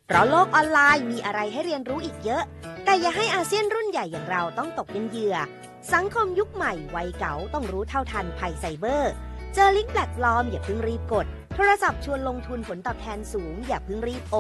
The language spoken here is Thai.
เพราะโลกออนไลน์มีอะไรให้เรียนรู้อีกเยอะแต่อย่าให้อาเซียนรุ่นใหญ่อย่างเราต้องตกเป็นเหยื่อสังคมยุคใหม่วัยเก๋าต้องรู้เท่าทันภัยไซเบอร์เจอลิงก์แปลกปลอมอย่าเพิ่งรีบกดโทรศัพท์ชวนลงทุนผลตอบแทนสูงอย่าเพิ่งรีบโอน